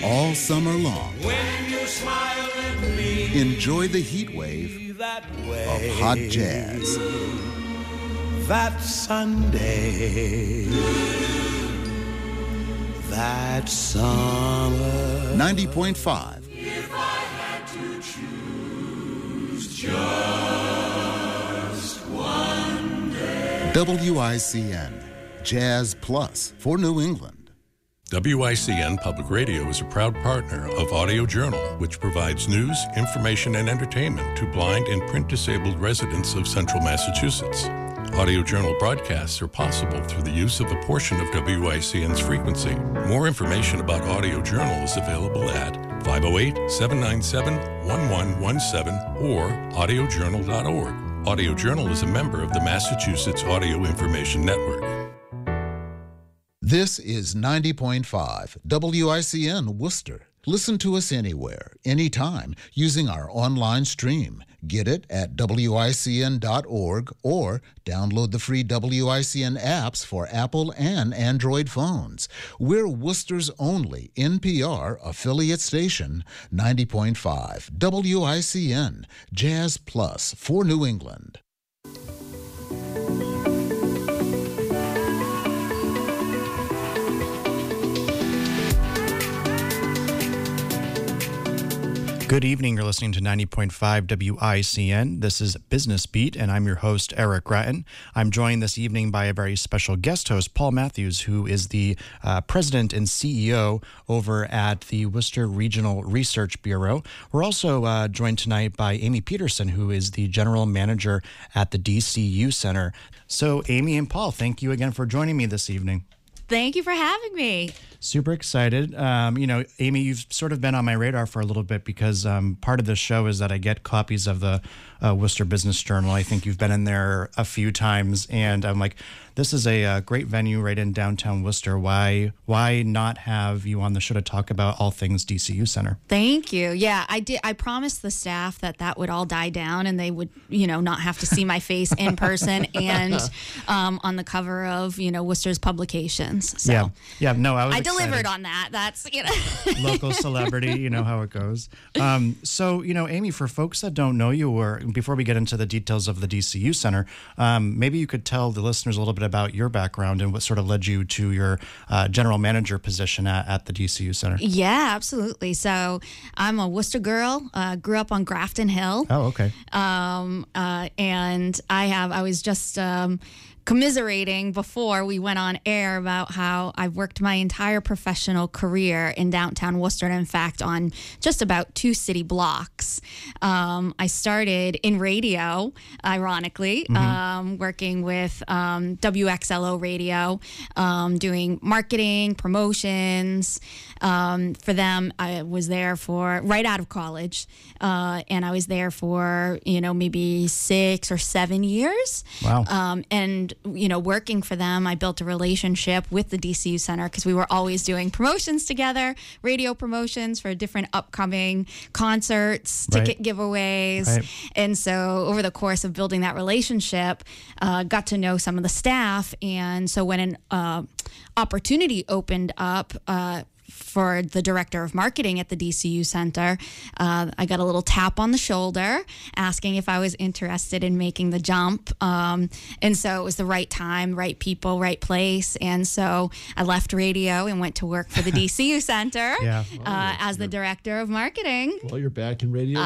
all summer long. When you smile at me, Enjoy the heat wave that way, of hot jazz. that Sunday, that summer. 90.5 If I had to choose just one day. WICN Jazz Plus for New England. WICN Public Radio is a proud partner of Audio Journal, which provides news, information, and entertainment to blind and print-disabled residents of central Massachusetts. Audio Journal broadcasts are possible through the use of a portion of WICN's frequency. More information about Audio Journal is available at 508-797-1117 or audiojournal.org. Audio Journal is a member of the Massachusetts Audio Information Network. This is 90.5 WICN Worcester. Listen to us anywhere, anytime, using our online stream. Get it at WICN.org or download the free WICN apps for Apple and Android phones. We're Worcester's only NPR affiliate station, 90.5 WICN, Jazz Plus for New England. Good evening. You're listening to 90.5 WICN. This is Business Beat, and I'm your host, Eric Gratton. I'm joined this evening by a very special guest host, Paul Matthews, who is the president and CEO over at the Worcester Regional Research Bureau. We're also joined tonight by Amy Peterson, who is the general manager at the DCU Center. So, Amy and Paul, thank you again for joining me this evening. Thank you for having me. Super excited. Amy, you've sort of been on my radar for a little bit because part of the show is that I get copies of the Worcester Business Journal. I think you've been in there a few times, and I'm like, this is a great venue right in downtown Worcester. Why not have you on the show to talk about all things DCU Center? Thank you. Yeah, I did. I promised the staff that would all die down and they would, not have to see my face in person and on the cover of, Worcester's publications. So yeah. No, I delivered on that. That's, local celebrity, you know how it goes. So, Amy, for folks that don't know you, or before we get into the details of the DCU Center, maybe you could tell the listeners a little bit about your background and what sort of led you to your general manager position at the DCU Center. Yeah, absolutely. So I'm a Worcester girl, grew up on Grafton Hill. Oh, okay. And I was just commiserating before we went on air about how I've worked my entire professional career in downtown Worcester, and in fact on just about 2 city blocks. I started in radio, ironically, working with WXLO radio, doing marketing, promotions. For them, I was there for right out of college, and I was there for, maybe 6 or 7 years. Wow. And working for them, I built a relationship with the DCU Center because we were always doing promotions together, radio promotions for different upcoming concerts, ticket giveaways. Right. And so over the course of building that relationship, got to know some of the staff. And so when an opportunity opened up, for the director of marketing at the DCU Center, I got a little tap on the shoulder asking if I was interested in making the jump. And so it was the right time, right people, right place. And so I left radio and went to work for the DCU Center as the director of marketing. Well, you're back in radio